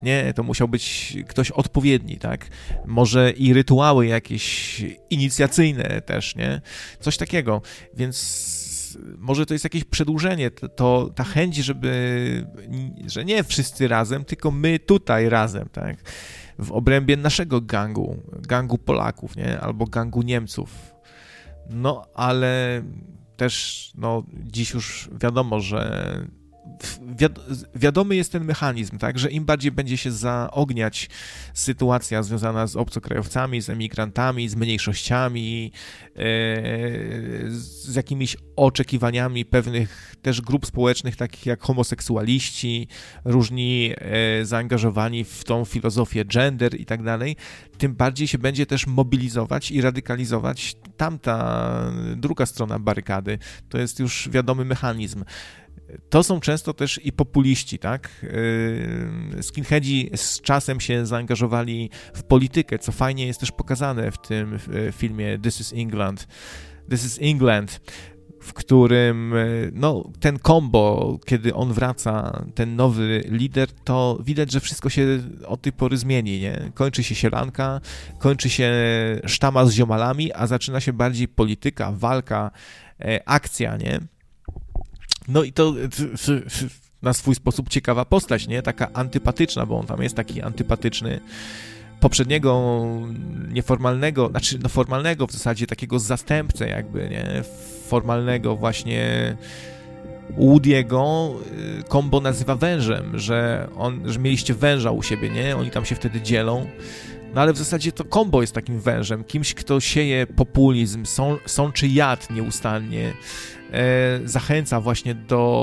Nie, to musiał być ktoś odpowiedni, tak? Może i rytuały jakieś inicjacyjne też, nie? Coś takiego, więc może to jest jakieś przedłużenie, ta chęć, że nie wszyscy razem, tylko my tutaj razem, tak? W obrębie naszego gangu Polaków, nie? Albo gangu Niemców. No, ale też, no, dziś już wiadomo, że wiadomy jest ten mechanizm, tak, że im bardziej będzie się zaogniać sytuacja związana z obcokrajowcami, z emigrantami, z mniejszościami, z jakimiś oczekiwaniami pewnych też grup społecznych, takich jak homoseksualiści, różni zaangażowani w tą filozofię gender i tak dalej, tym bardziej się będzie też mobilizować i radykalizować tamta druga strona barykady. To jest już wiadomy mechanizm. To są często też i populiści, tak? Skinheadzi z czasem się zaangażowali w politykę, co fajnie jest też pokazane w tym filmie This is England, w którym no, ten combo, kiedy on wraca, ten nowy lider, to widać, że wszystko się od tej pory zmieni, nie? Kończy się sielanka, kończy się sztama z ziomalami, a zaczyna się bardziej polityka, walka, akcja, nie? No i to na swój sposób ciekawa postać, nie? Taka antypatyczna, bo on tam jest taki antypatyczny. Poprzedniego nieformalnego, znaczy no formalnego w zasadzie takiego zastępcę jakby, nie? Formalnego właśnie Woody'ego Combo nazywa wężem, że mieliście węża u siebie, nie? Oni tam się wtedy dzielą. No ale w zasadzie to Combo jest takim wężem, kimś, kto sieje populizm, sączy jad nieustannie, zachęca właśnie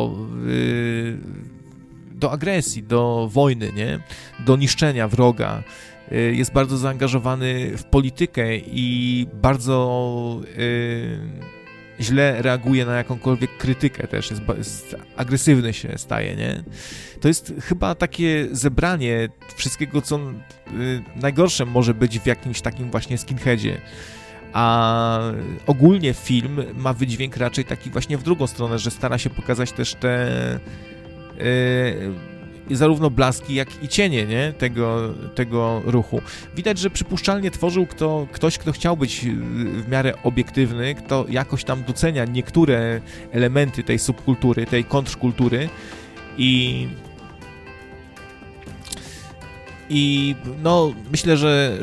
do agresji, do wojny, nie? Do niszczenia wroga. Jest bardzo zaangażowany w politykę i bardzo źle reaguje na jakąkolwiek krytykę też, jest agresywny się staje, nie? To jest chyba takie zebranie wszystkiego, co najgorsze może być w jakimś takim właśnie skinheadzie. A ogólnie film ma wydźwięk raczej taki właśnie w drugą stronę, że stara się pokazać też te zarówno blaski, jak i cienie, nie? Tego ruchu. Widać, że przypuszczalnie tworzył ktoś, kto chciał być w miarę obiektywny, kto jakoś tam docenia niektóre elementy tej subkultury, tej kontrkultury i no myślę, że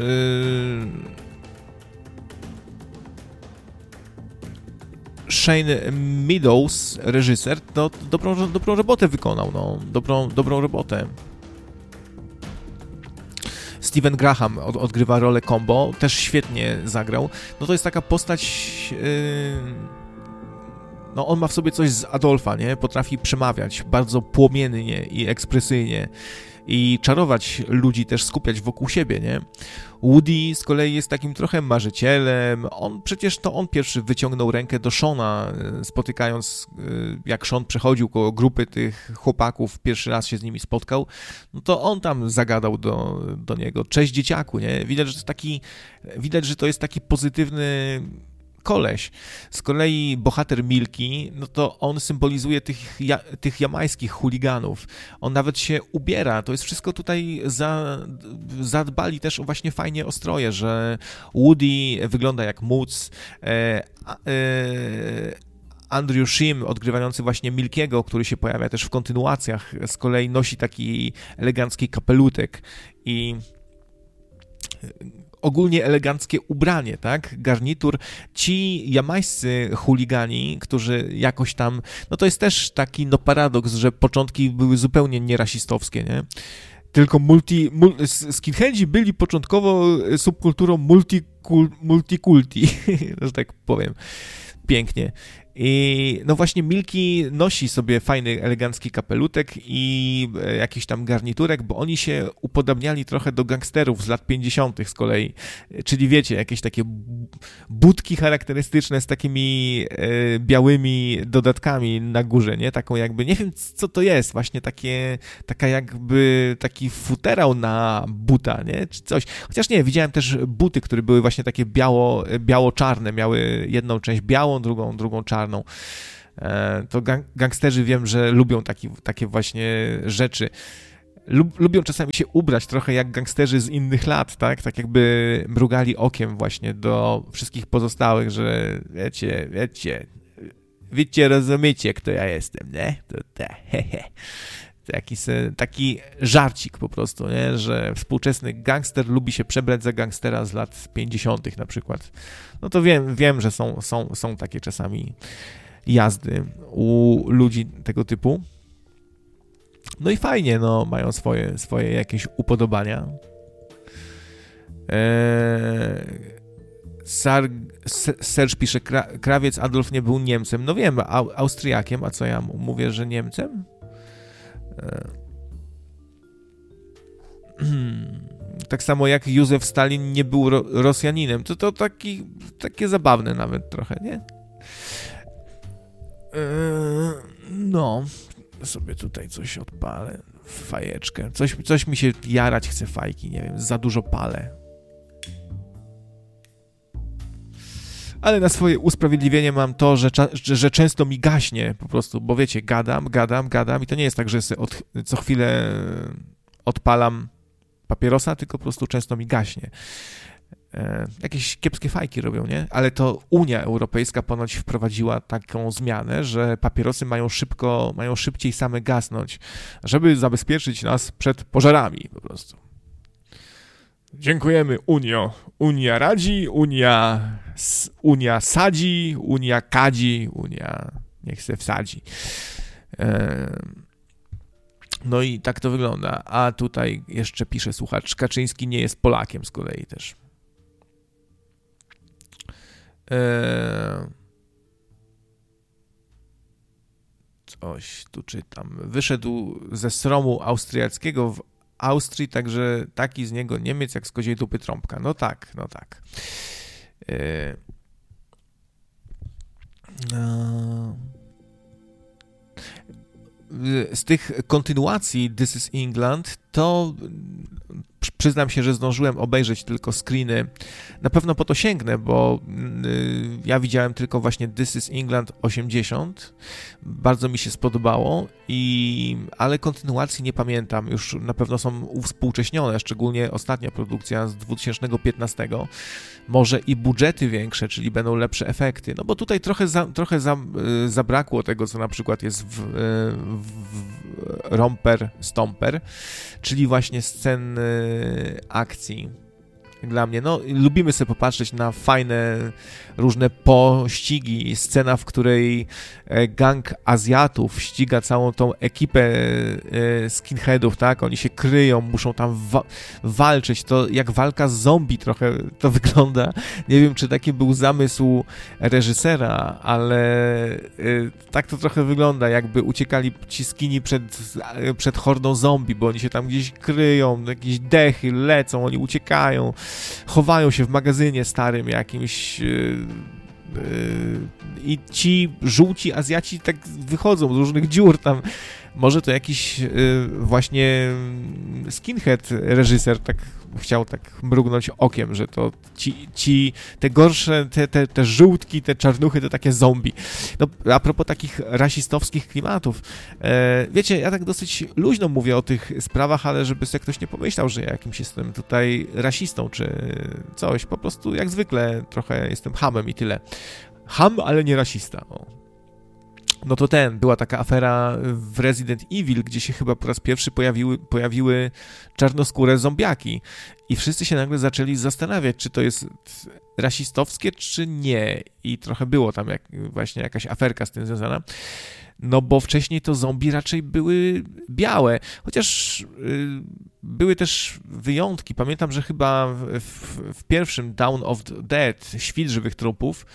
Shane Meadows, reżyser, to dobrą robotę wykonał, no, dobrą robotę. Steven Graham odgrywa rolę Combo, też świetnie zagrał. No to jest taka postać, no on ma w sobie coś z Adolfa, nie? Potrafi przemawiać bardzo płomiennie i ekspresyjnie i czarować ludzi, też skupiać wokół siebie, nie? Woody z kolei jest takim trochę marzycielem, przecież to on pierwszy wyciągnął rękę do Shona, spotykając, jak Sean przechodził koło grupy tych chłopaków, pierwszy raz się z nimi spotkał, no to on tam zagadał do niego, cześć dzieciaku, nie? Widać, że to jest taki pozytywny koleś. Z kolei bohater Milki, no to on symbolizuje tych jamańskich chuliganów. On nawet się ubiera. To jest wszystko tutaj zadbali też właśnie fajnie o stroje, że Woody wygląda jak Moods, Andrew Shim, odgrywający właśnie Milkiego, który się pojawia też w kontynuacjach, z kolei nosi taki elegancki kapelutek i ogólnie eleganckie ubranie, tak? Garnitur. Ci jamańscy chuligani, którzy jakoś tam... No to jest też taki paradoks, że początki były zupełnie nierasistowskie, nie? Tylko skinheadzi byli początkowo subkulturą multikulti, że tak powiem. Pięknie. I no właśnie Milki nosi sobie fajny, elegancki kapelutek i jakiś tam garniturek, bo oni się upodabniali trochę do gangsterów z lat 50. z kolei, czyli wiecie, jakieś takie budki charakterystyczne z takimi białymi dodatkami na górze, nie? Taką jakby, nie wiem co to jest, właśnie taka jakby taki futerał na buta, nie? Czy coś. Chociaż nie, widziałem też buty, które były właśnie takie biało-czarne, miały jedną część białą, drugą czarną. To gangsterzy wiem, że lubią takie właśnie rzeczy. lubią czasami się ubrać trochę jak gangsterzy z innych lat, tak? Tak jakby mrugali okiem właśnie do wszystkich pozostałych, że wiecie, rozumiecie, kto ja jestem, nie? To hehe. Taki żarcik po prostu, nie? Że współczesny gangster lubi się przebrać za gangstera z lat 50. na przykład. No to wiem, że są takie czasami jazdy u ludzi tego typu. No i fajnie, no, mają swoje jakieś upodobania. Serge pisze, krawiec Adolf nie był Niemcem. No wiem, Austriakiem, a co ja mówię, że Niemcem? Tak samo jak Józef Stalin nie był Rosjaninem. To takie zabawne nawet trochę, nie? No, sobie tutaj coś odpalę, fajeczkę. Coś mi się jarać chce fajki, nie wiem, za dużo palę. Ale na swoje usprawiedliwienie mam to, że często mi gaśnie po prostu, bo wiecie, gadam i to nie jest tak, że co chwilę odpalam papierosa, tylko po prostu często mi gaśnie. Jakieś kiepskie fajki robią, nie? Ale to Unia Europejska ponoć wprowadziła taką zmianę, że papierosy mają szybciej same gasnąć, żeby zabezpieczyć nas przed pożarami po prostu. Dziękujemy, Unio. Unia radzi, Unia sadzi, Unia kadzi, Unia niech se wsadzi. No i tak to wygląda. A tutaj jeszcze pisze słuchacz, Kaczyński nie jest Polakiem z kolei też. Coś tu czytam. Wyszedł ze sromu austriackiego w Austrii, także taki z niego Niemiec jak z koziej dupy trąbka. No tak. Z tych kontynuacji This is England to przyznam się, że zdążyłem obejrzeć tylko screeny. Na pewno po to sięgnę, bo ja widziałem tylko właśnie This is England 80. Bardzo mi się spodobało, ale kontynuacji nie pamiętam. Już na pewno są uwspółcześnione, szczególnie ostatnia produkcja z 2015. Może i budżety większe, czyli będą lepsze efekty. No bo tutaj trochę zabrakło tego, co na przykład jest w Romper Stomper, czyli właśnie scen akcji. Dla mnie, no, lubimy sobie popatrzeć na fajne różne pościgi, scena, w której gang Azjatów ściga całą tą ekipę skinheadów, tak, oni się kryją, muszą tam walczyć, to jak walka z zombie trochę to wygląda, nie wiem, czy taki był zamysł reżysera, ale tak to trochę wygląda, jakby uciekali ci skini przed hordą zombie, bo oni się tam gdzieś kryją, jakieś dechy lecą, oni uciekają, chowają się w magazynie starym jakimś i ci żółci Azjaci tak wychodzą z różnych dziur tam. Może to jakiś właśnie skinhead reżyser tak chciał tak mrugnąć okiem, że to te gorsze, te żółtki, te czarnuchy to takie zombie. No, a propos takich rasistowskich klimatów, wiecie, ja tak dosyć luźno mówię o tych sprawach, ale żeby sobie ktoś nie pomyślał, że ja jakimś jestem tutaj rasistą czy coś, po prostu jak zwykle trochę jestem chamem i tyle. Cham, ale nie rasista. O. No to była taka afera w Resident Evil, gdzie się chyba po raz pierwszy pojawiły czarnoskóre zombiaki i wszyscy się nagle zaczęli zastanawiać, czy to jest rasistowskie, czy nie. I trochę było tam właśnie jakaś aferka z tym związana. No bo wcześniej to zombie raczej były białe, chociaż były też wyjątki. Pamiętam, że chyba w pierwszym Dawn of the Dead, Świt żywych trupów,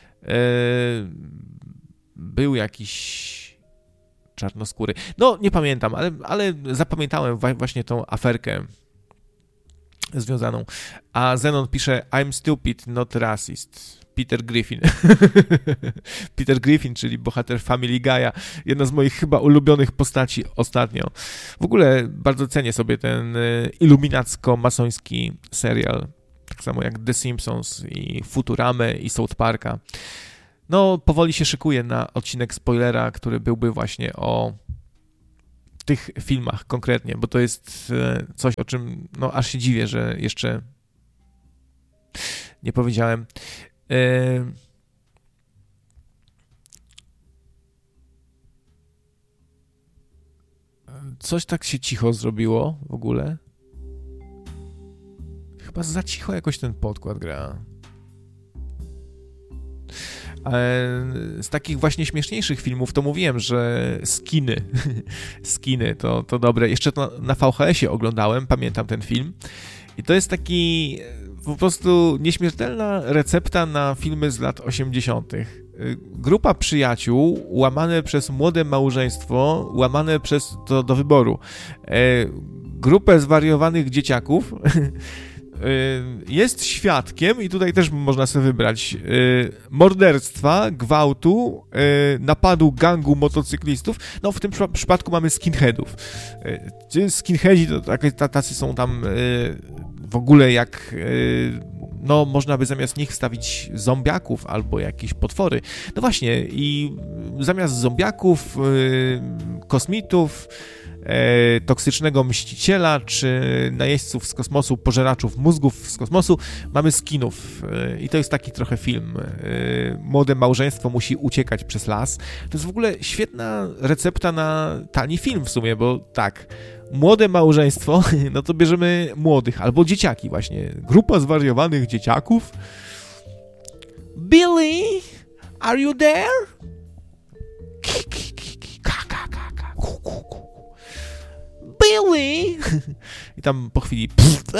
był jakiś czarnoskóry. No, nie pamiętam, ale zapamiętałem właśnie tą aferkę związaną. A Zenon pisze, I'm stupid, not racist. Peter Griffin. Peter Griffin, czyli bohater Family Guy'a. Jedna z moich chyba ulubionych postaci ostatnio. W ogóle bardzo cenię sobie ten iluminacko-masoński serial. Tak samo jak The Simpsons i Futuramę i South Parka. No, powoli się szykuję na odcinek spoilera, który byłby właśnie o tych filmach konkretnie, bo to jest coś, o czym no aż się dziwię, że jeszcze nie powiedziałem. Coś tak się cicho zrobiło w ogóle. Chyba za cicho jakoś ten podkład gra. Z takich właśnie śmieszniejszych filmów to mówiłem, że Skiny to dobre. Jeszcze to na VHS-ie oglądałem, pamiętam ten film. I to jest taki po prostu nieśmiertelna recepta na filmy z lat 80. Grupa przyjaciół, łamane przez młode małżeństwo, łamane przez do wyboru. Grupę zwariowanych dzieciaków jest świadkiem, i tutaj też można sobie wybrać, morderstwa, gwałtu, napadu gangu motocyklistów. No w tym przypadku mamy skinheadów. Skinheadzi to tacy są tam w ogóle jak no można by zamiast nich wstawić zombiaków albo jakieś potwory. No właśnie, i zamiast zombiaków, kosmitów, toksycznego mściciela, czy najeźdźców z kosmosu, pożeraczów mózgów z kosmosu, mamy skinów. I to jest taki trochę film. Młode małżeństwo musi uciekać przez las. To jest w ogóle świetna recepta na tani film w sumie, bo tak, młode małżeństwo, no to bierzemy młodych, albo dzieciaki właśnie. Grupa zwariowanych dzieciaków. Billy, are you there? Billy! I tam po chwili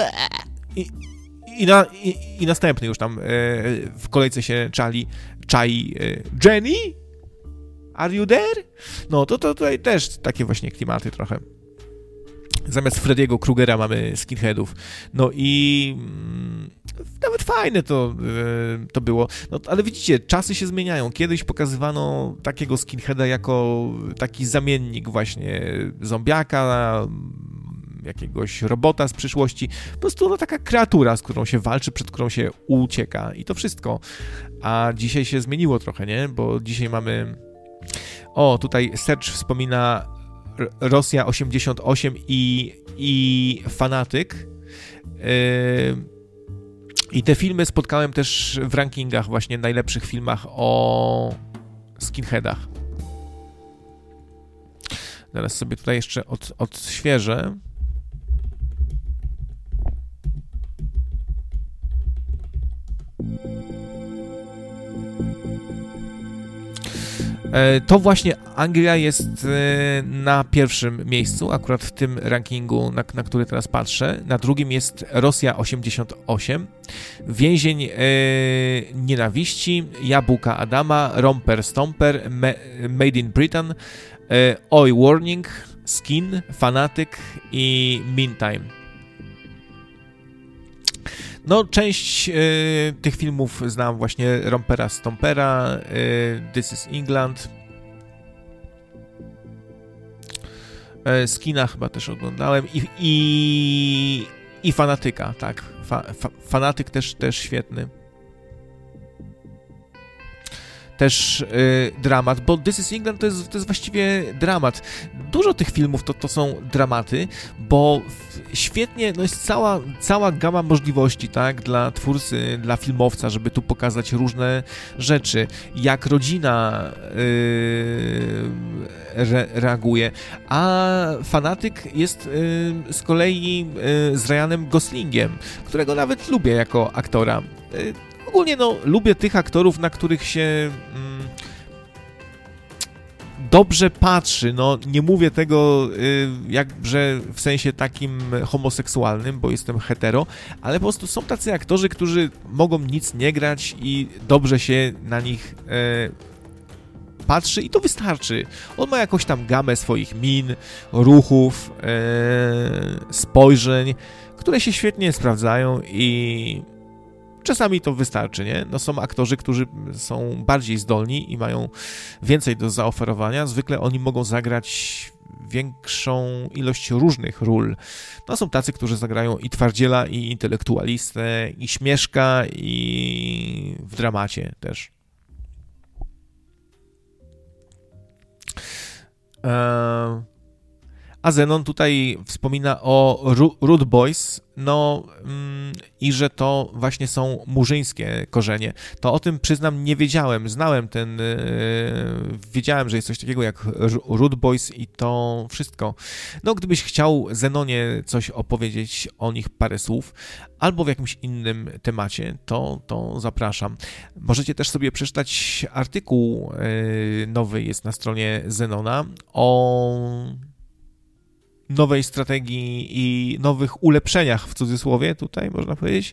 i następny już tam w kolejce się czai Jenny? Are you there? No to tutaj też takie właśnie klimaty trochę. Zamiast Freddy'ego Krugera mamy skinheadów. No i nawet fajne to było. No, ale widzicie, czasy się zmieniają. Kiedyś pokazywano takiego skinheada jako taki zamiennik właśnie zombiaka, jakiegoś robota z przyszłości. Po prostu no, taka kreatura, z którą się walczy, przed którą się ucieka. I to wszystko. A dzisiaj się zmieniło trochę, nie? Bo dzisiaj mamy... O, tutaj Serge wspomina Rosja 88 i Fanatyk. I te filmy spotkałem też w rankingach właśnie najlepszych filmach o skinheadach. Zaraz sobie tutaj jeszcze odświeżę. To właśnie Anglia jest na pierwszym miejscu, akurat w tym rankingu, na który teraz patrzę. Na drugim jest Rosja 88, Więzień Nienawiści, Jabłka Adama, Romper Stomper, Made in Britain, Oi Warning, Skin, Fanatyk i Meantime. No, część tych filmów znam właśnie Rompera Stompera, This is England, Skina chyba też oglądałem i Fanatyka, tak, Fanatyk też świetny. Też dramat, bo This is England to jest właściwie dramat. Dużo tych filmów to są dramaty, bo świetnie, no jest cała gama możliwości, tak, dla twórcy, dla filmowca, żeby tu pokazać różne rzeczy, jak rodzina reaguje, a Fanatyk jest z kolei z Ryanem Goslingiem, którego nawet lubię jako aktora. Ogólnie no, lubię tych aktorów, na których się dobrze patrzy. No, nie mówię tego jakże w sensie takim homoseksualnym, bo jestem hetero, ale po prostu są tacy aktorzy, którzy mogą nic nie grać i dobrze się na nich patrzy i to wystarczy. On ma jakąś tam gamę swoich min, ruchów, spojrzeń, które się świetnie sprawdzają i czasami to wystarczy, nie? No są aktorzy, którzy są bardziej zdolni i mają więcej do zaoferowania. Zwykle oni mogą zagrać większą ilość różnych ról. No są tacy, którzy zagrają i twardziela, i intelektualistę, i śmieszka, i w dramacie też. A Zenon tutaj wspomina o Root Boys, i że to właśnie są murzyńskie korzenie. To o tym, przyznam, nie wiedziałem. Wiedziałem, że jest coś takiego jak Root Boys i to wszystko. No, gdybyś chciał, Zenonie, coś opowiedzieć o nich parę słów, albo w jakimś innym temacie, to zapraszam. Możecie też sobie przeczytać artykuł nowy, jest na stronie Zenona, o nowej strategii i nowych ulepszeniach, w cudzysłowie tutaj można powiedzieć,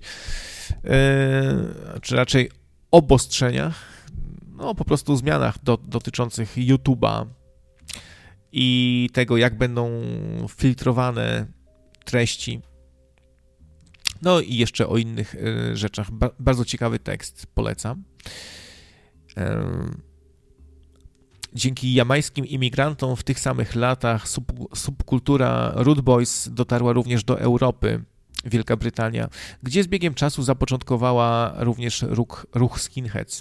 czy raczej obostrzeniach, po prostu zmianach dotyczących YouTube'a i tego, jak będą filtrowane treści. No i jeszcze o innych rzeczach. Bardzo ciekawy tekst, polecam. Dzięki jamańskim imigrantom w tych samych latach subkultura Root Boys dotarła również do Europy, Wielka Brytania, gdzie z biegiem czasu zapoczątkowała również ruch skinheads.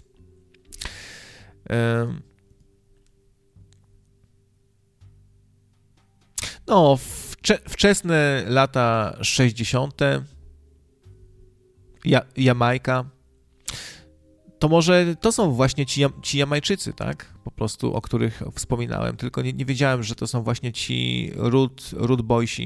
Wczesne lata 60. Jamajka. To może to są właśnie ci Jamajczycy, tak? Po prostu, o których wspominałem, tylko nie wiedziałem, że to są właśnie ci Root Boysi.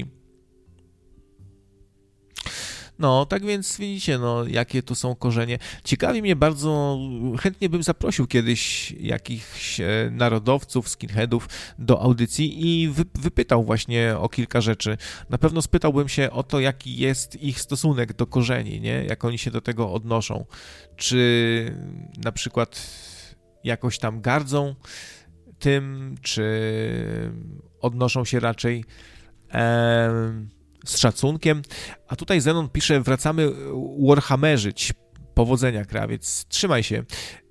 Tak więc widzicie, jakie tu są korzenie. Ciekawi mnie bardzo, chętnie bym zaprosił kiedyś jakichś narodowców, skinheadów do audycji i wypytał właśnie o kilka rzeczy. Na pewno spytałbym się o to, jaki jest ich stosunek do korzeni, nie? Jak oni się do tego odnoszą. Czy na przykład jakoś tam gardzą tym, czy odnoszą się raczej z szacunkiem. A tutaj Zenon pisze, wracamy warhammerzyć. Powodzenia, krawiec. Trzymaj się,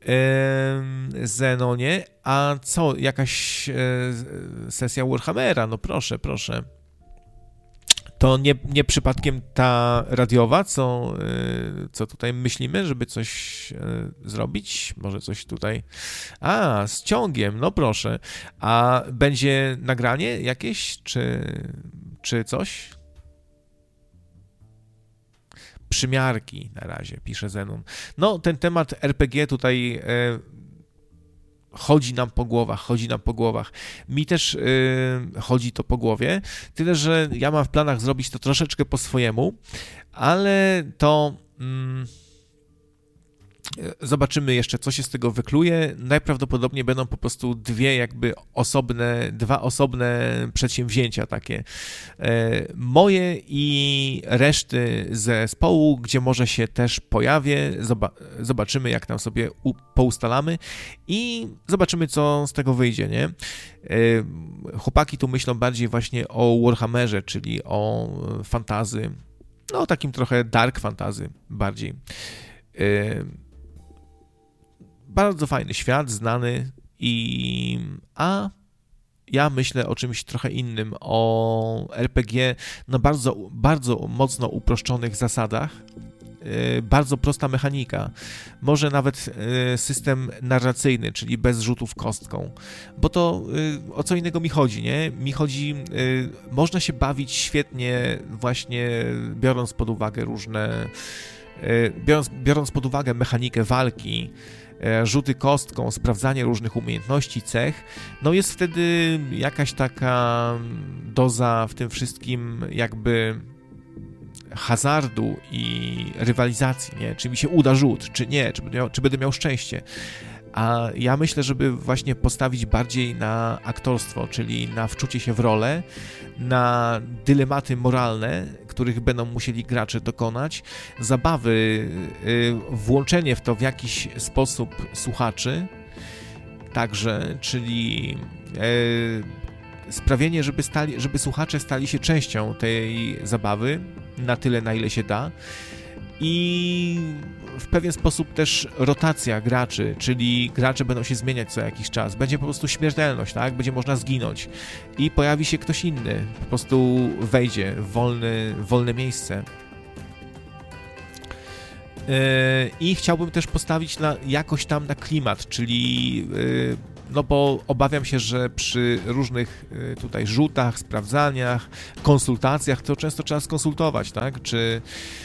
Zenonie. A co, jakaś sesja Warhammera? Proszę. To nie przypadkiem ta radiowa, co tutaj myślimy, żeby coś zrobić? Może coś tutaj... z ciągiem, proszę. A będzie nagranie jakieś, czy coś? Przymiarki na razie, pisze Zenon. Ten temat RPG tutaj chodzi nam po głowach. Mi też chodzi to po głowie, tyle, że ja mam w planach zrobić to troszeczkę po swojemu, ale to... Zobaczymy jeszcze, co się z tego wykluje. Najprawdopodobniej będą po prostu dwa osobne przedsięwzięcia takie. Moje i reszty zespołu, gdzie może się też pojawię. Zobaczymy, jak tam sobie poustalamy i zobaczymy, co z tego wyjdzie, nie? Chłopaki tu myślą bardziej właśnie o Warhammerze, czyli o fantasy, takim trochę dark fantasy bardziej. Bardzo fajny świat, znany a ja myślę o czymś trochę innym, o RPG na bardzo, bardzo mocno uproszczonych zasadach, bardzo prosta mechanika, może nawet system narracyjny, czyli bez rzutów kostką, bo to o co innego mi chodzi, nie? Mi chodzi, można się bawić świetnie właśnie biorąc pod uwagę biorąc pod uwagę mechanikę walki, rzuty kostką, sprawdzanie różnych umiejętności, cech, jest wtedy jakaś taka doza w tym wszystkim jakby hazardu i rywalizacji, nie? Czy mi się uda rzut, czy nie, czy będę miał szczęście. A ja myślę, żeby właśnie postawić bardziej na aktorstwo, czyli na wczucie się w rolę, na dylematy moralne, których będą musieli gracze dokonać, zabawy, włączenie w to w jakiś sposób słuchaczy także, czyli sprawienie, żeby słuchacze stali się częścią tej zabawy na tyle, na ile się da. I w pewien sposób też rotacja graczy, czyli gracze będą się zmieniać co jakiś czas. Będzie po prostu śmiertelność, tak? Będzie można zginąć i pojawi się ktoś inny, po prostu wejdzie w wolne miejsce. I chciałbym też postawić jakoś tam na klimat, czyli no bo obawiam się, że przy różnych tutaj rzutach, sprawdzaniach, konsultacjach, to często trzeba skonsultować, tak, czy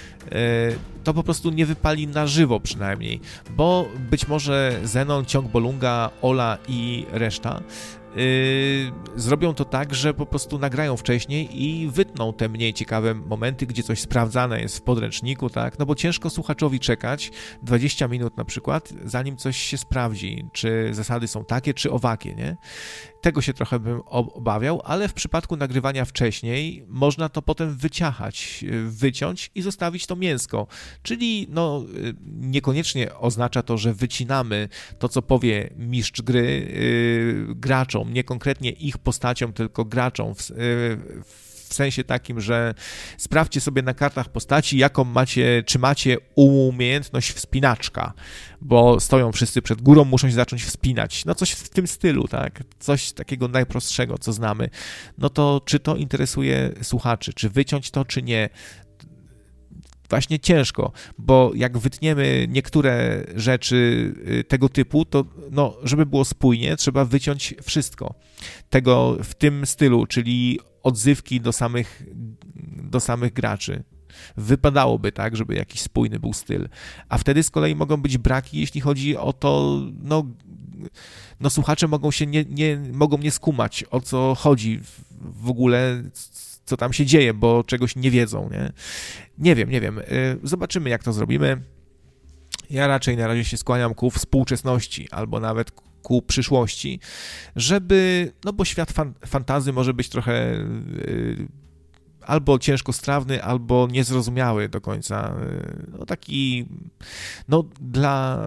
to po prostu nie wypali na żywo przynajmniej, bo być może Zenon, Ciąg Bolunga, Ola i reszta zrobią to tak, że po prostu nagrają wcześniej i wytną te mniej ciekawe momenty, gdzie coś sprawdzane jest w podręczniku, tak? No bo ciężko słuchaczowi czekać 20 minut na przykład, zanim coś się sprawdzi, czy zasady są takie, czy owakie, nie? Tego się trochę bym obawiał, ale w przypadku nagrywania wcześniej można to potem wyciachać, wyciąć i zostawić to mięsko, czyli no niekoniecznie oznacza to, że wycinamy to, co powie mistrz gry graczom, nie konkretnie ich postaciom, tylko graczom w sensie takim, że sprawdźcie sobie na kartach postaci, jaką macie, czy macie umiejętność wspinaczka, bo stoją wszyscy przed górą, muszą się zacząć wspinać. No coś w tym stylu, tak? Coś takiego najprostszego, co znamy. No to czy to interesuje słuchaczy? Czy wyciąć to, czy nie? Właśnie ciężko, bo jak wytniemy niektóre rzeczy tego typu, to no, żeby było spójnie, trzeba wyciąć wszystko. Tego w tym stylu, czyli odzywki do samych graczy. Wypadałoby tak, żeby jakiś spójny był styl. A wtedy z kolei mogą być braki, jeśli chodzi o to, no słuchacze mogą nie skumać, o co chodzi w ogóle, co tam się dzieje, bo czegoś nie wiedzą, nie? Nie wiem. Zobaczymy, jak to zrobimy. Ja raczej na razie się skłaniam ku współczesności, albo nawet ku przyszłości, żeby, no bo świat fantasy może być trochę albo ciężkostrawny, albo niezrozumiały do końca. No taki, no dla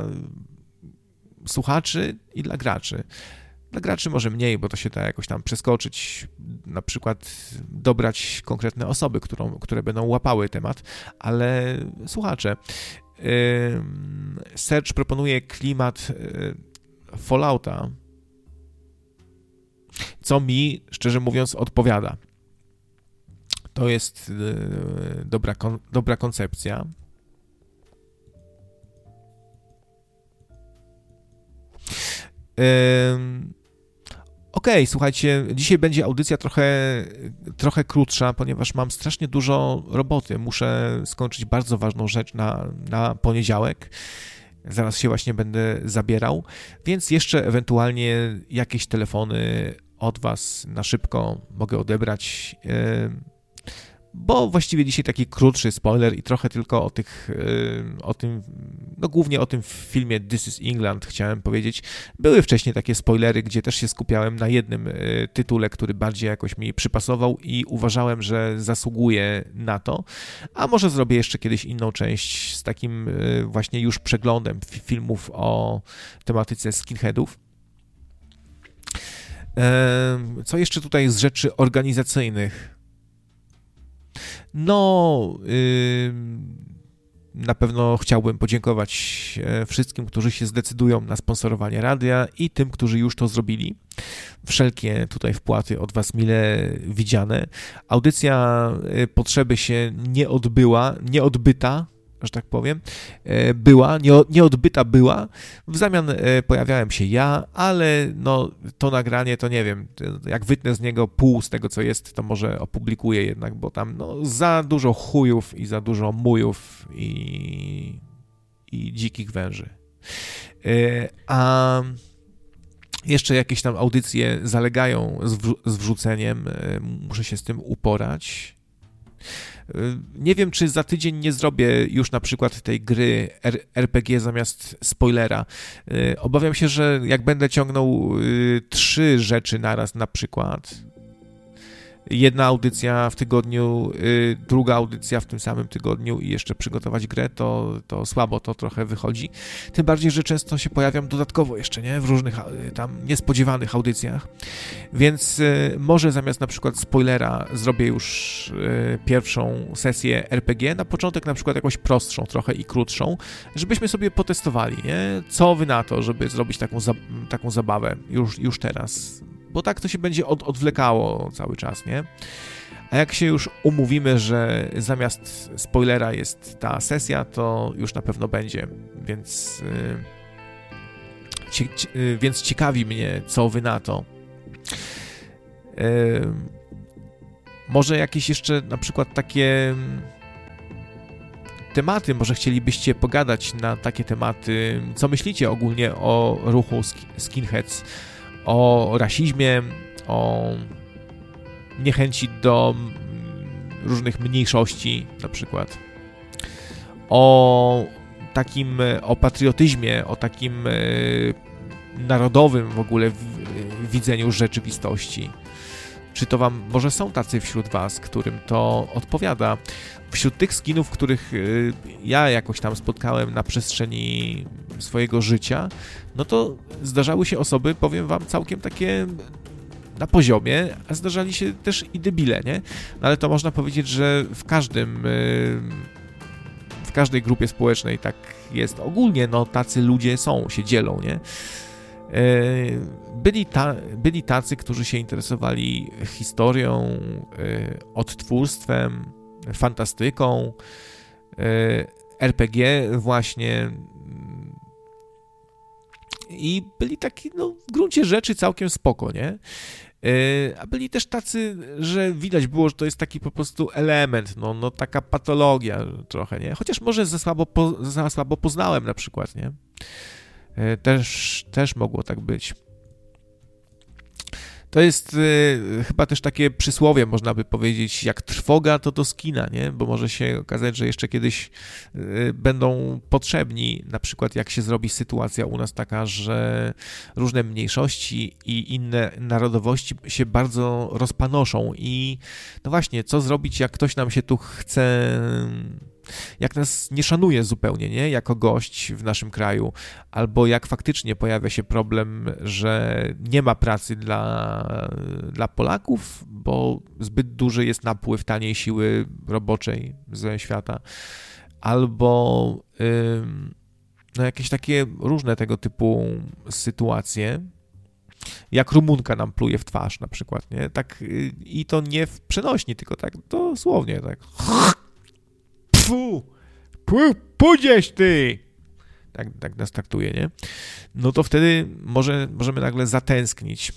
słuchaczy i dla graczy. Dla graczy może mniej, bo to się da jakoś tam przeskoczyć, na przykład dobrać konkretne osoby, które będą łapały temat, ale słuchacze. Serge proponuje klimat Fallouta, co mi, szczerze mówiąc, odpowiada. To jest dobra koncepcja. Okej, słuchajcie, dzisiaj będzie audycja trochę krótsza, ponieważ mam strasznie dużo roboty. Muszę skończyć bardzo ważną rzecz na poniedziałek. Zaraz się właśnie będę zabierał, więc jeszcze ewentualnie jakieś telefony od Was na szybko mogę odebrać, bo właściwie dzisiaj taki krótszy spoiler i trochę tylko o tym, no głównie o tym filmie This is England chciałem powiedzieć. Były wcześniej takie spoilery, gdzie też się skupiałem na jednym tytule, który bardziej jakoś mi przypasował i uważałem, że zasługuje na to, a może zrobię jeszcze kiedyś inną część z takim właśnie już przeglądem filmów o tematyce skinheadów. Co jeszcze tutaj z rzeczy organizacyjnych? No, na pewno chciałbym podziękować wszystkim, którzy się zdecydują na sponsorowanie radia i tym, którzy już to zrobili. Wszelkie tutaj wpłaty od Was mile widziane. Audycja Potrzeby się nie odbyta, że tak powiem, nieodbyta była, w zamian pojawiałem się ja, ale no to nagranie to nie wiem, jak wytnę z niego pół z tego, co jest, to może opublikuję jednak, bo tam no za dużo chujów i za dużo mujów i dzikich węży. A jeszcze jakieś tam audycje zalegają z wrzuceniem, muszę się z tym uporać. Nie wiem, czy za tydzień nie zrobię już na przykład tej gry RPG zamiast spoilera. Obawiam się, że jak będę ciągnął 3 rzeczy naraz na przykład, jedna audycja w tygodniu, druga audycja w tym samym tygodniu i jeszcze przygotować grę, to słabo to trochę wychodzi. Tym bardziej, że często się pojawiam dodatkowo jeszcze, nie? W różnych tam niespodziewanych audycjach. Więc może zamiast na przykład spoilera zrobię już pierwszą sesję RPG, na początek na przykład jakąś prostszą trochę i krótszą, żebyśmy sobie potestowali, nie? Co wy na to, żeby zrobić taką zabawę już teraz? Bo tak to się będzie odwlekało cały czas, nie? A jak się już umówimy, że zamiast spoilera jest ta sesja, to już na pewno będzie, więc Więc ciekawi mnie, co wy na to. Może jakieś jeszcze na przykład takie tematy, może chcielibyście pogadać na takie tematy, co myślicie ogólnie o ruchu skinheads, o rasizmie, o niechęci do różnych mniejszości na przykład, o patriotyzmie, o takim narodowym w ogóle widzeniu rzeczywistości. Czy to wam, może są tacy wśród was, którym to odpowiada? Wśród tych skinów, których ja jakoś tam spotkałem na przestrzeni swojego życia, no to zdarzały się osoby, powiem wam, całkiem takie na poziomie, a zdarzali się też i debile, nie? No ale to można powiedzieć, że w każdej grupie społecznej tak jest ogólnie, no tacy ludzie są, się dzielą, nie? Byli tacy, którzy się interesowali historią, odtwórstwem, fantastyką, RPG właśnie i byli taki, no w gruncie rzeczy całkiem spoko, nie? A byli też tacy, że widać było, że to jest taki po prostu element, no taka patologia trochę, nie? Chociaż może za słabo poznałem na przykład, nie? Też mogło tak być. To jest chyba też takie przysłowie, można by powiedzieć, jak trwoga, to do skina, nie? Bo może się okazać, że jeszcze kiedyś będą potrzebni, na przykład jak się zrobi sytuacja u nas taka, że różne mniejszości i inne narodowości się bardzo rozpanoszą i no właśnie, co zrobić, jak ktoś nam się tu chce... jak nas nie szanuje zupełnie, nie? Jako gość w naszym kraju, albo jak faktycznie pojawia się problem, że nie ma pracy dla Polaków, bo zbyt duży jest napływ taniej siły roboczej ze świata, albo no jakieś takie różne tego typu sytuacje, jak Rumunka nam pluje w twarz na przykład, nie? Tak, i to nie w przenośni, tylko tak dosłownie, tak pójdziesz ty! Tak nas traktuje, nie? No to wtedy możemy nagle zatęsknić.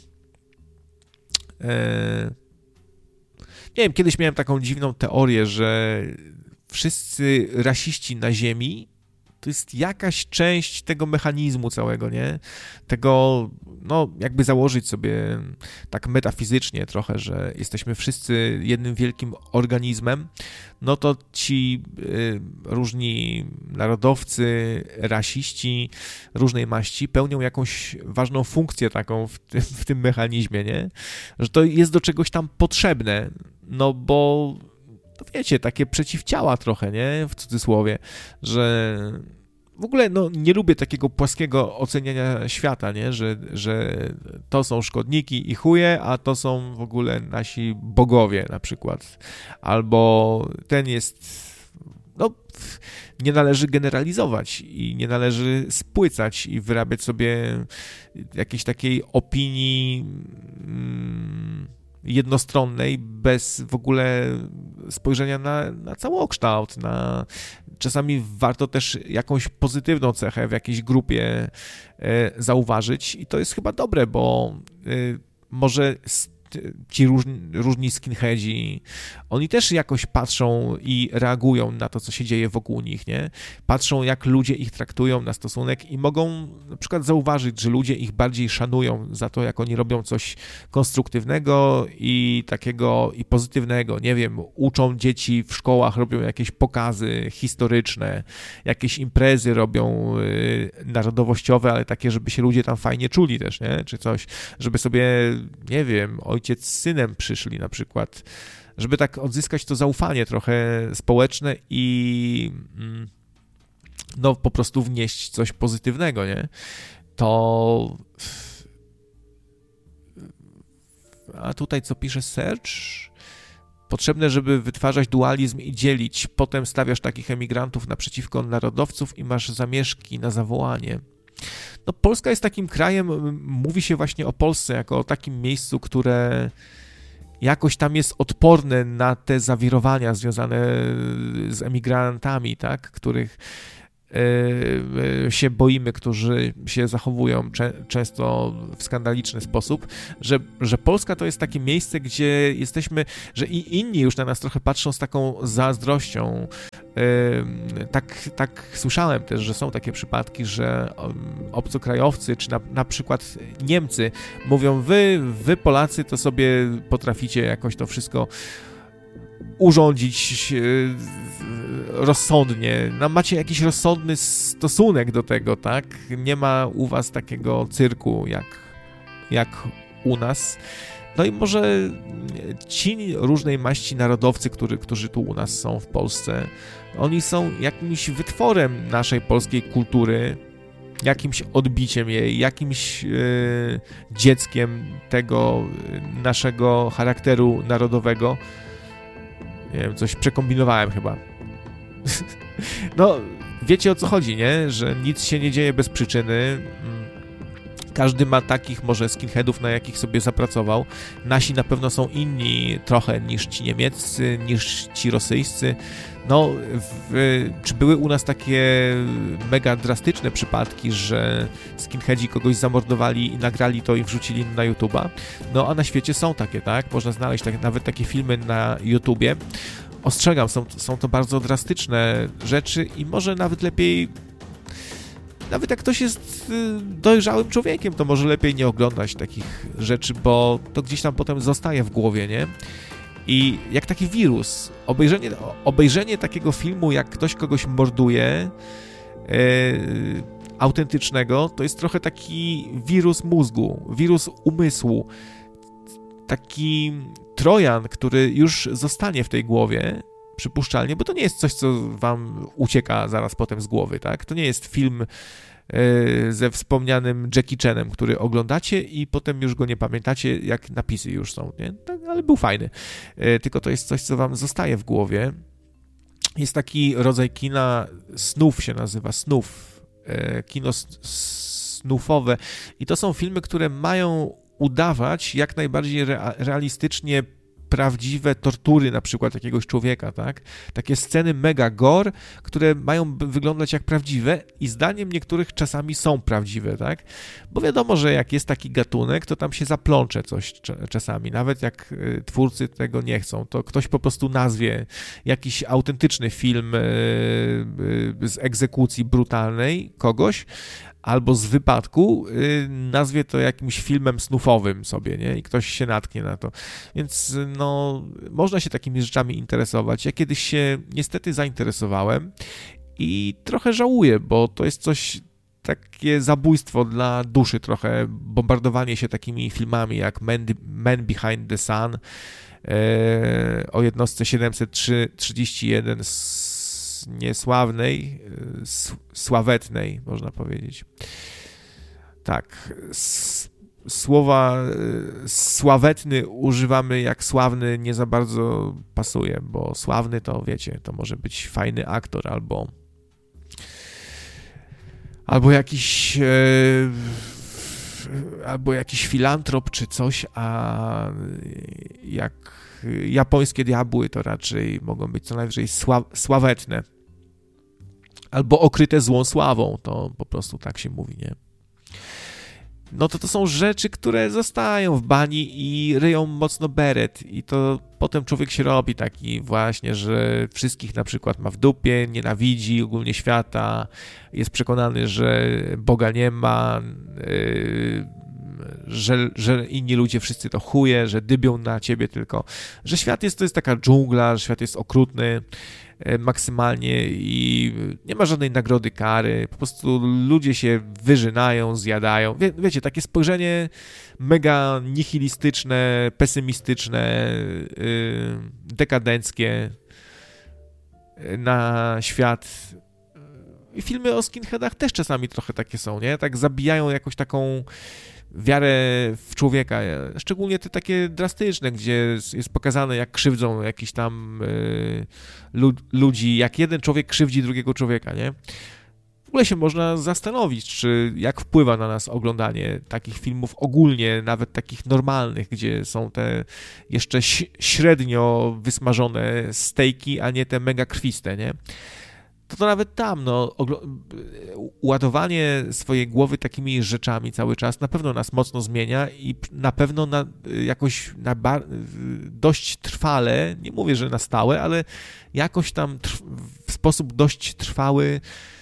Nie wiem, kiedyś miałem taką dziwną teorię, że wszyscy rasiści na ziemi to jest jakaś część tego mechanizmu całego, nie? Tego, no, jakby założyć sobie tak metafizycznie trochę, że jesteśmy wszyscy jednym wielkim organizmem, no to ci różni narodowcy, rasiści różnej maści pełnią jakąś ważną funkcję taką w tym mechanizmie, nie? Że to jest do czegoś tam potrzebne, no bo to wiecie, takie przeciwciała trochę, nie? W cudzysłowie, że w ogóle no, nie lubię takiego płaskiego oceniania świata, nie? Że to są szkodniki i chuje, a to są w ogóle nasi bogowie na przykład. Albo ten jest... No, nie należy generalizować i nie należy spłycać i wyrabiać sobie jakiejś takiej opinii jednostronnej, bez w ogóle spojrzenia na całokształt. Czasami warto też jakąś pozytywną cechę w jakiejś grupie zauważyć i to jest chyba dobre, bo może ci różni skinheadzi, oni też jakoś patrzą i reagują na to, co się dzieje wokół nich, nie? Patrzą, jak ludzie ich traktują na stosunek i mogą na przykład zauważyć, że ludzie ich bardziej szanują za to, jak oni robią coś konstruktywnego i takiego i pozytywnego, nie wiem, uczą dzieci w szkołach, robią jakieś pokazy historyczne, jakieś imprezy robią narodowościowe, ale takie, żeby się ludzie tam fajnie czuli też, nie? Czy coś, żeby sobie, nie wiem, ojciec z synem przyszli na przykład, żeby tak odzyskać to zaufanie trochę społeczne i no po prostu wnieść coś pozytywnego, nie? To... A tutaj co pisze Serge? Potrzebne, żeby wytwarzać dualizm i dzielić. Potem stawiasz takich emigrantów naprzeciwko narodowców i masz zamieszki na zawołanie. No, Polska jest takim krajem, mówi się właśnie o Polsce jako o takim miejscu, które jakoś tam jest odporne na te zawirowania związane z emigrantami, tak, których się boimy, którzy się zachowują często w skandaliczny sposób, że Polska to jest takie miejsce, gdzie jesteśmy, że i inni już na nas trochę patrzą z taką zazdrością. Tak słyszałem też, że są takie przypadki, że obcokrajowcy, czy na przykład Niemcy mówią, wy Polacy to sobie potraficie jakoś to wszystko urządzić rozsądnie. Macie jakiś rozsądny stosunek do tego, tak? Nie ma u was takiego cyrku jak u nas. No i może ci różnej maści narodowcy, którzy tu u nas są w Polsce, oni są jakimś wytworem naszej polskiej kultury, jakimś odbiciem jej, jakimś dzieckiem tego naszego charakteru narodowego. Nie wiem, coś przekombinowałem chyba. No, wiecie o co chodzi, nie? Że nic się nie dzieje bez przyczyny. Każdy ma takich może skinheadów, na jakich sobie zapracował. Nasi na pewno są inni trochę niż ci niemieccy, niż ci rosyjscy. No, czy były u nas takie mega drastyczne przypadki, że skinheadzi kogoś zamordowali i nagrali to i wrzucili na YouTube'a? No, a na świecie są takie, tak? Można znaleźć nawet takie filmy na YouTubie. Ostrzegam, są to bardzo drastyczne rzeczy i może nawet lepiej, nawet jak ktoś jest dojrzałym człowiekiem, to może lepiej nie oglądać takich rzeczy, bo to gdzieś tam potem zostaje w głowie, nie? I jak taki wirus, obejrzenie takiego filmu, jak ktoś kogoś morduje, autentycznego, to jest trochę taki wirus mózgu, wirus umysłu, taki trojan, który już zostanie w tej głowie, przypuszczalnie, bo to nie jest coś, co wam ucieka zaraz potem z głowy, tak? To nie jest film ze wspomnianym Jackie Chanem, który oglądacie i potem już go nie pamiętacie, jak napisy już są, nie? Tak, ale był fajny. Tylko to jest coś, co wam zostaje w głowie. Jest taki rodzaj kina, snów się nazywa, snów. Kino snufowe. I to są filmy, które mają udawać jak najbardziej realistycznie prawdziwe tortury na przykład jakiegoś człowieka, tak? Takie sceny mega gore, które mają wyglądać jak prawdziwe i zdaniem niektórych czasami są prawdziwe, tak? Bo wiadomo, że jak jest taki gatunek, to tam się zaplącze coś czasami, nawet jak twórcy tego nie chcą, to ktoś po prostu nazwie jakiś autentyczny film z egzekucji brutalnej kogoś, albo z wypadku, nazwie to jakimś filmem snufowym sobie, nie? I ktoś się natknie na to. Więc, no, można się takimi rzeczami interesować. Ja kiedyś się niestety zainteresowałem i trochę żałuję, bo to jest coś, takie zabójstwo dla duszy trochę, bombardowanie się takimi filmami jak Man Behind the Sun, o jednostce 731 niesławnej, sławetnej, można powiedzieć. Tak, słowa sławetny używamy jak sławny nie za bardzo pasuje, bo sławny to wiecie, to może być fajny aktor albo jakiś filantrop czy coś, a jak japońskie diabły to raczej mogą być co najwyżej sławetne. Albo okryte złą sławą, to po prostu tak się mówi, nie? No to są rzeczy, które zostają w bani i ryją mocno beret i to potem człowiek się robi taki właśnie, że wszystkich na przykład ma w dupie, nienawidzi ogólnie świata, jest przekonany, że Boga nie ma, że inni ludzie wszyscy to chuje, że dybią na ciebie tylko, że świat to jest taka dżungla, że świat jest okrutny maksymalnie i nie ma żadnej nagrody kary, po prostu ludzie się wyżynają, zjadają. Wiecie, takie spojrzenie mega nihilistyczne, pesymistyczne, dekadenckie na świat. I filmy o skinheadach też czasami trochę takie są, nie? Tak zabijają jakąś taką wiarę w człowieka, szczególnie te takie drastyczne, gdzie jest pokazane, jak krzywdzą jakiś tam ludzi, jak jeden człowiek krzywdzi drugiego człowieka, nie? W ogóle się można zastanowić, czy jak wpływa na nas oglądanie takich filmów ogólnie, nawet takich normalnych, gdzie są te jeszcze średnio wysmażone stejki, a nie te mega krwiste, nie? to nawet tam, no, ładowanie swojej głowy takimi rzeczami cały czas na pewno nas mocno zmienia i na pewno jakoś dość trwale, nie mówię, że na stałe, ale jakoś tam w sposób dość trwały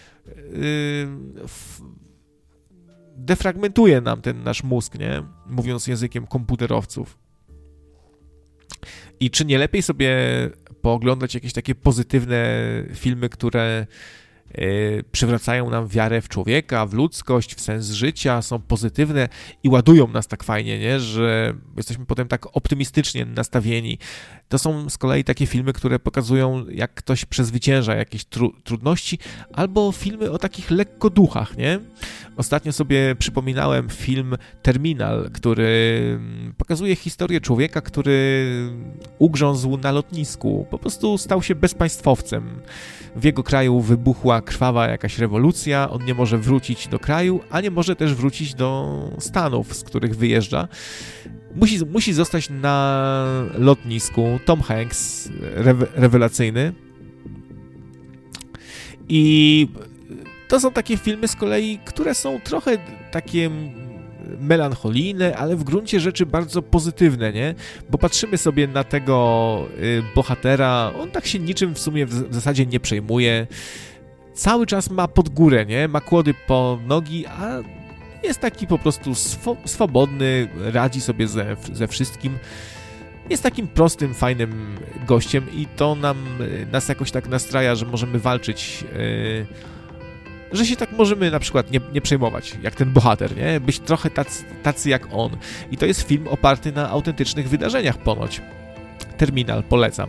defragmentuje nam ten nasz mózg, nie? Mówiąc językiem komputerowców. I czy nie lepiej sobie pooglądać jakieś takie pozytywne filmy, które przywracają nam wiarę w człowieka, w ludzkość, w sens życia, są pozytywne i ładują nas tak fajnie, nie? Że jesteśmy potem tak optymistycznie nastawieni. To są z kolei takie filmy, które pokazują, jak ktoś przezwycięża jakieś trudności, albo filmy o takich lekkoduchach, nie? Ostatnio sobie przypominałem film Terminal, który pokazuje historię człowieka, który ugrzązł na lotnisku, po prostu stał się bezpaństwowcem. W jego kraju wybuchła krwawa jakaś rewolucja, on nie może wrócić do kraju, a nie może też wrócić do Stanów, z których wyjeżdża. Musi zostać na lotnisku. Tom Hanks, rewelacyjny. I to są takie filmy z kolei, które są trochę takie melancholijne, ale w gruncie rzeczy bardzo pozytywne, nie? Bo patrzymy sobie na tego bohatera, on tak się niczym w sumie w zasadzie nie przejmuje. Cały czas ma pod górę, nie? Ma kłody po nogi, a jest taki po prostu swobodny, radzi sobie ze wszystkim. Jest takim prostym, fajnym gościem i to nas jakoś tak nastraja, że możemy walczyć, że się tak możemy na przykład nie przejmować, jak ten bohater, nie? Być trochę tacy jak on. I to jest film oparty na autentycznych wydarzeniach ponoć. Terminal, polecam.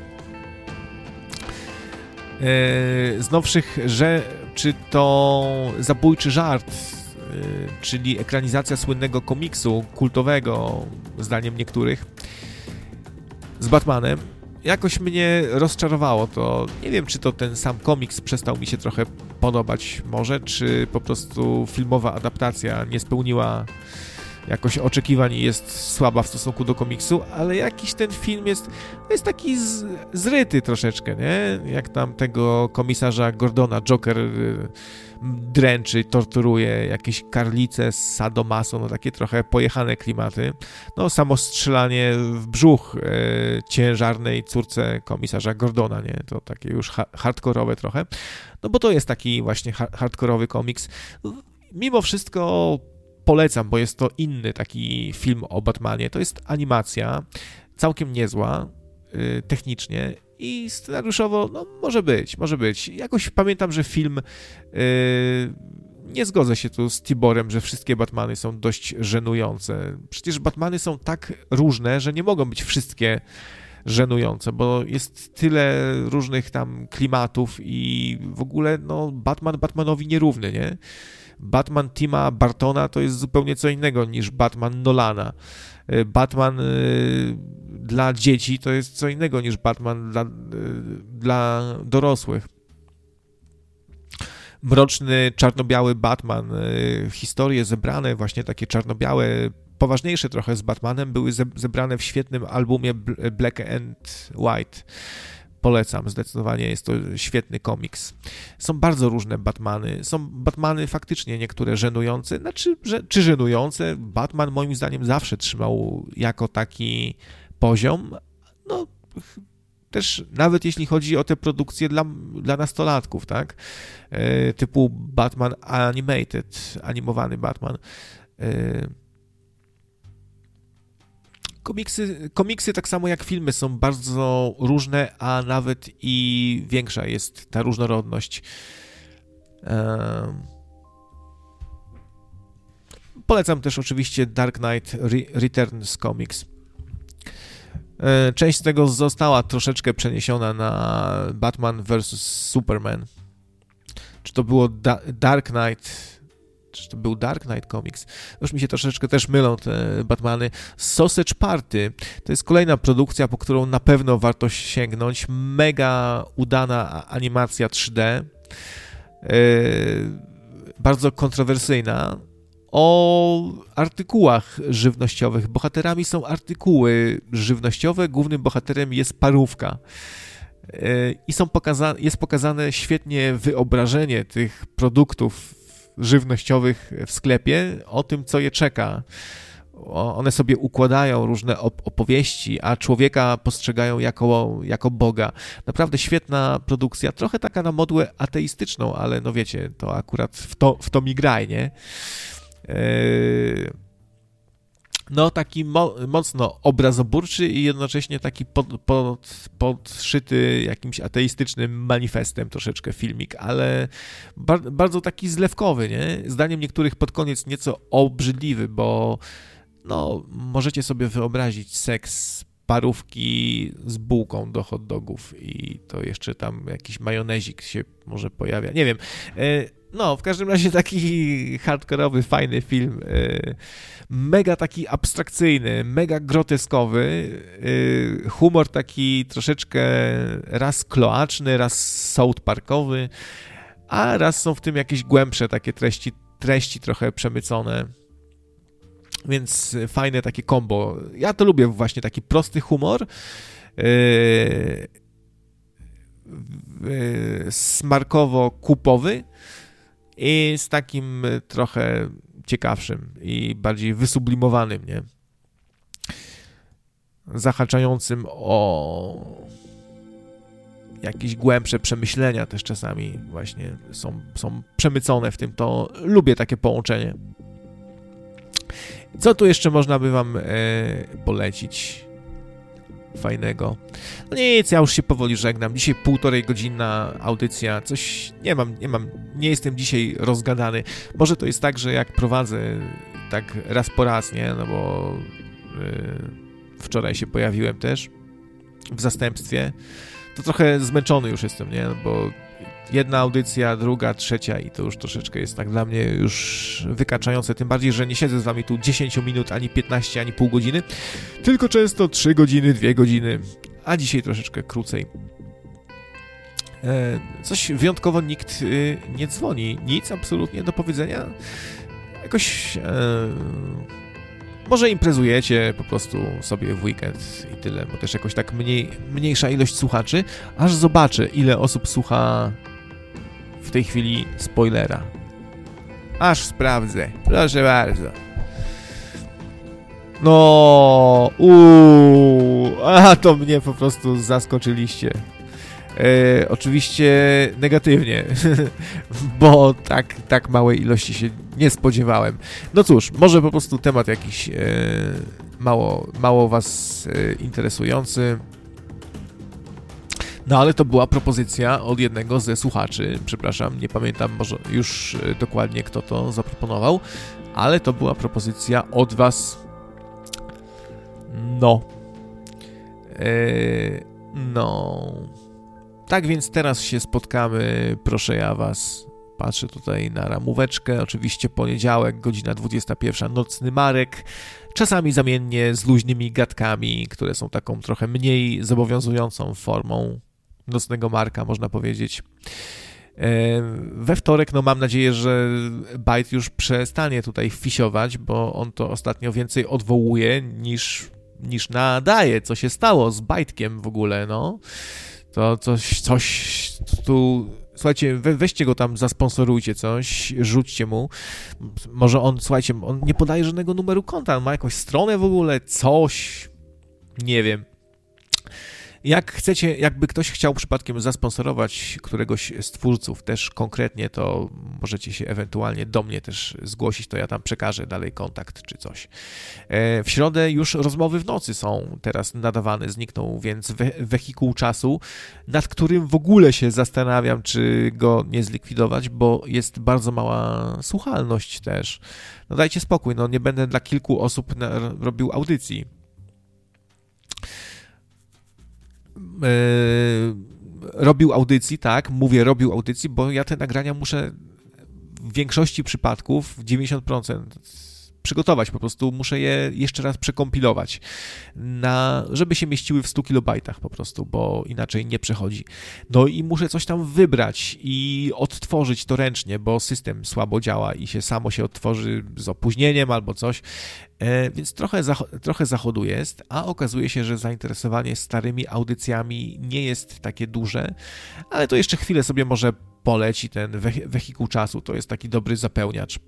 Z nowszych, czy to Zabójczy żart, czyli ekranizacja słynnego komiksu kultowego, zdaniem niektórych, z Batmanem, jakoś mnie rozczarowało to. Nie wiem, czy to ten sam komiks przestał mi się trochę podobać może, czy po prostu filmowa adaptacja nie spełniła jakoś oczekiwań i jest słaba w stosunku do komiksu, ale jakiś ten film jest taki zryty troszeczkę, nie? Jak tam tego komisarza Gordona Joker dręczy, torturuje, jakieś karlice z sadomaso, no takie trochę pojechane klimaty. No samo strzelanie w brzuch ciężarnej córce komisarza Gordona, nie? To takie już hardkorowe trochę. No bo to jest taki właśnie hardkorowy komiks. Mimo wszystko polecam, bo jest to inny taki film o Batmanie. To jest animacja, całkiem niezła, technicznie i scenariuszowo, no może być. Jakoś pamiętam, że film, nie zgodzę się tu z Tiborem, że wszystkie Batmany są dość żenujące. Przecież Batmany są tak różne, że nie mogą być wszystkie żenujące, bo jest tyle różnych tam klimatów i w ogóle, no, Batmanowi nierówny, nie? Batman Tima Burtona to jest zupełnie co innego niż Batman Nolana. Batman dla dzieci to jest co innego niż Batman dla dorosłych. Mroczny, czarno-biały Batman, historie zebrane, właśnie takie czarno-białe, poważniejsze trochę z Batmanem, były zebrane w świetnym albumie Black and White. Polecam, zdecydowanie jest to świetny komiks. Są bardzo różne Batmany. Są Batmany faktycznie niektóre żenujące, czy żenujące. Batman moim zdaniem zawsze trzymał jako taki poziom. No, też nawet jeśli chodzi o te produkcje dla nastolatków, tak? Typu Batman Animated, animowany Batman. Komiksy, tak samo jak filmy, są bardzo różne, a nawet i większa jest ta różnorodność. Polecam też oczywiście Dark Knight Returns Comics. Część z tego została troszeczkę przeniesiona na Batman vs. Superman. Czy to było Dark Knight... Czy to był Dark Knight Comics? Już mi się troszeczkę też mylą te Batmany. Sausage Party to jest kolejna produkcja, po którą na pewno warto sięgnąć. Mega udana animacja 3D. Bardzo kontrowersyjna. O artykułach żywnościowych. Bohaterami są artykuły żywnościowe. Głównym bohaterem jest parówka. i jest pokazane świetnie wyobrażenie tych produktów żywnościowych w sklepie, o tym, co je czeka. One sobie układają różne opowieści, a człowieka postrzegają jako Boga. Naprawdę świetna produkcja, trochę taka na modłę ateistyczną, ale no wiecie, to akurat w to mi graj, nie? No taki mocno obrazoburczy i jednocześnie taki podszyty jakimś ateistycznym manifestem troszeczkę filmik, ale bardzo taki zlewkowy, nie? Zdaniem niektórych pod koniec nieco obrzydliwy, bo no, możecie sobie wyobrazić seks parówki z bułką do hot dogów i to jeszcze tam jakiś majonezik się może pojawia, nie wiem. No, w każdym razie taki hardkorowy, fajny film, mega taki abstrakcyjny, mega groteskowy, humor taki troszeczkę raz kloaczny, raz South Parkowy, a raz są w tym jakieś głębsze takie treści trochę przemycone. Więc fajne takie combo. Ja to lubię właśnie taki prosty humor, smarkowo-kupowy i z takim trochę ciekawszym i bardziej wysublimowanym, nie? Zahaczającym o jakieś głębsze przemyślenia też czasami właśnie są przemycone w tym. To lubię takie połączenie. Co tu jeszcze można by wam polecić fajnego? No nic, ja już się powoli żegnam. Dzisiaj 1,5-godzinna audycja. Coś nie jestem dzisiaj rozgadany. Może to jest tak, że jak prowadzę tak raz po raz, nie? No bo wczoraj się pojawiłem też w zastępstwie. To trochę zmęczony już jestem, nie? No bo jedna audycja, druga, trzecia i to już troszeczkę jest tak dla mnie już wykaczające, tym bardziej, że nie siedzę z wami tu 10 minut, ani 15, ani pół godziny, tylko często 3 godziny, 2 godziny, a dzisiaj troszeczkę krócej. Coś wyjątkowo nikt nie dzwoni, nic absolutnie do powiedzenia. Jakoś może imprezujecie po prostu sobie w weekend i tyle, bo też jakoś tak mniejsza ilość słuchaczy, aż zobaczę, ile osób słucha w tej chwili spoilera. Aż sprawdzę. Proszę bardzo. No, to mnie po prostu zaskoczyliście. Oczywiście negatywnie, bo tak małej ilości się nie spodziewałem. No cóż, może po prostu temat jakiś mało was interesujący. No ale to była propozycja od jednego ze słuchaczy, przepraszam, nie pamiętam może już dokładnie kto to zaproponował, ale to była propozycja od was. No. Tak więc teraz się spotkamy, proszę ja was. Patrzę tutaj na ramóweczkę, oczywiście poniedziałek, godzina 21, Nocny Marek, czasami zamiennie z luźnymi gadkami, które są taką trochę mniej zobowiązującą formą Nocnego Marka, można powiedzieć. We wtorek, no mam nadzieję, że Bajt już przestanie tutaj fisiować, bo on to ostatnio więcej odwołuje niż nadaje, co się stało z Bajtkiem w ogóle, no. To coś tu... Słuchajcie, weźcie go tam, zasponsorujcie coś, rzućcie mu. Może on, słuchajcie, on nie podaje żadnego numeru konta, on ma jakąś stronę w ogóle, coś, nie wiem. Jak chcecie, jakby ktoś chciał przypadkiem zasponsorować któregoś z twórców też konkretnie, to możecie się ewentualnie do mnie też zgłosić, to ja tam przekażę dalej kontakt czy coś. W środę już rozmowy w nocy są teraz nadawane, zniknął, więc wehikuł czasu, nad którym w ogóle się zastanawiam, czy go nie zlikwidować, bo jest bardzo mała słuchalność też. No dajcie spokój, no nie będę dla kilku osób robił audycji. Robił audycji, tak, mówię robił audycji, bo ja te nagrania muszę w większości przypadków, w 90% przygotować, po prostu muszę je jeszcze raz przekompilować, żeby się mieściły w 100 kilobajtach po prostu, bo inaczej nie przechodzi. No i muszę coś tam wybrać i odtworzyć to ręcznie, bo system słabo działa i samo się odtworzy z opóźnieniem albo coś, więc trochę zachodu jest, a okazuje się, że zainteresowanie starymi audycjami nie jest takie duże, ale to jeszcze chwilę sobie może poleci ten wehikuł czasu, to jest taki dobry zapełniacz.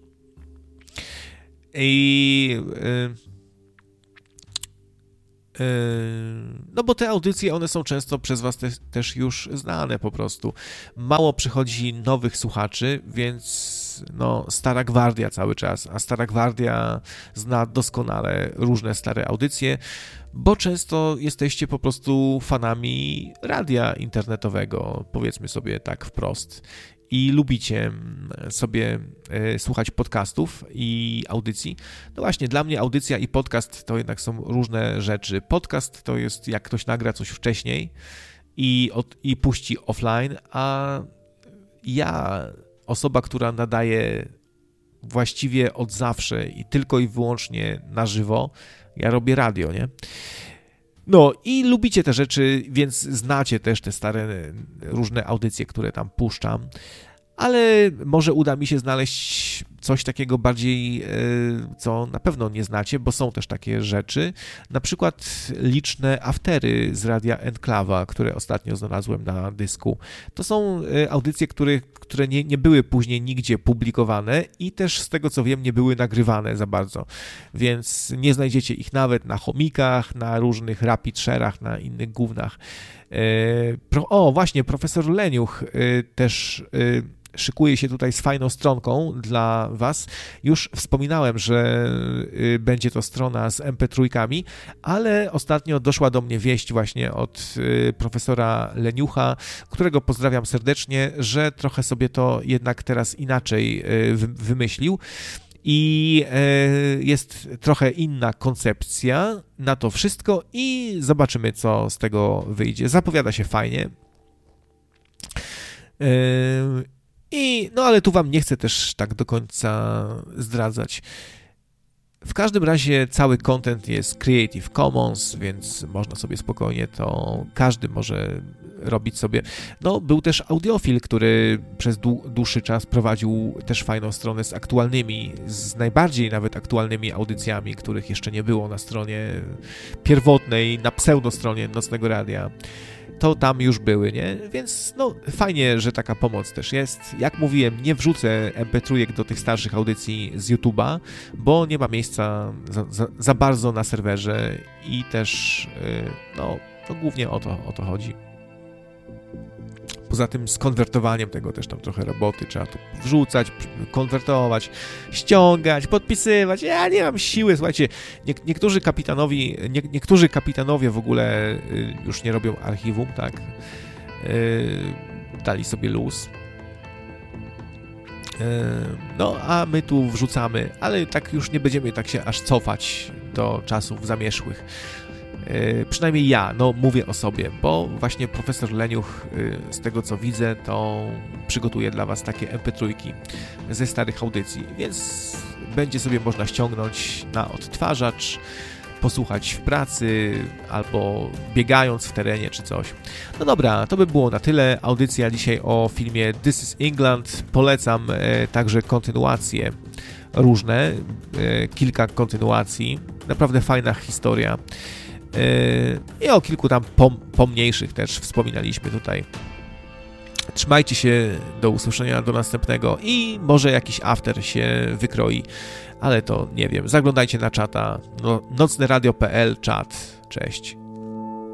No bo te audycje, one są często przez was też już znane po prostu. Mało przychodzi nowych słuchaczy, więc no, stara gwardia cały czas, a stara gwardia zna doskonale różne stare audycje, bo często jesteście po prostu fanami radia internetowego, powiedzmy sobie tak wprost. I lubicie sobie słuchać podcastów i audycji. No właśnie, dla mnie audycja i podcast to jednak są różne rzeczy. Podcast to jest jak ktoś nagra coś wcześniej i puści offline, a ja, osoba, która nadaje właściwie od zawsze i tylko i wyłącznie na żywo, ja robię radio, nie? No i lubicie te rzeczy, więc znacie też te stare różne audycje, które tam puszczam, ale może uda mi się znaleźć coś takiego bardziej, co na pewno nie znacie, bo są też takie rzeczy, na przykład liczne aftery z radia Enklawa, które ostatnio znalazłem na dysku. To są audycje, które nie były później nigdzie publikowane i też z tego co wiem nie były nagrywane za bardzo, więc nie znajdziecie ich nawet na chomikach, na różnych rapid share'ach, na innych gównach. Właśnie, profesor Leniuch też szykuje się tutaj z fajną stronką dla was. Już wspominałem, że będzie to strona z MP3, ale ostatnio doszła do mnie wieść właśnie od profesora Leniucha, którego pozdrawiam serdecznie, że trochę sobie to jednak teraz inaczej wymyślił. I jest trochę inna koncepcja na to wszystko i zobaczymy, co z tego wyjdzie. Zapowiada się fajnie. No ale tu wam nie chcę też tak do końca zdradzać. W każdym razie cały content jest Creative Commons, więc można sobie spokojnie każdy może robić sobie. No, był też Audiofil, który przez dłuższy czas prowadził też fajną stronę z najbardziej nawet aktualnymi audycjami, których jeszcze nie było na stronie pierwotnej, na pseudostronie Nocnego Radia. To tam już były, nie? Więc no fajnie, że taka pomoc też jest. Jak mówiłem, nie wrzucę MP3 do tych starszych audycji z YouTube'a, bo nie ma miejsca za bardzo na serwerze i też no głównie o to chodzi. Poza tym z konwertowaniem tego też tam trochę roboty, trzeba tu wrzucać, ściągać, podpisywać. Ja nie mam siły, słuchajcie, niektórzy kapitanowie w ogóle już nie robią archiwum, tak? Dali sobie luz. No, a my tu wrzucamy, ale tak już nie będziemy tak się aż cofać do czasów zamierzchłych. Przynajmniej ja, no mówię o sobie, bo właśnie profesor Leniuch, z tego co widzę, to przygotuje dla was takie MP3 ze starych audycji, więc będzie sobie można ściągnąć na odtwarzacz, posłuchać w pracy albo biegając w terenie czy coś. No dobra, to by było na tyle. Audycja dzisiaj o filmie This is England. Polecam także kontynuacje różne, kilka kontynuacji, naprawdę fajna historia. I o kilku tam pomniejszych też wspominaliśmy tutaj. Trzymajcie się, do usłyszenia, do następnego i może jakiś after się wykroi, ale to nie wiem. Zaglądajcie na czata nocneradio.pl, czat. Cześć.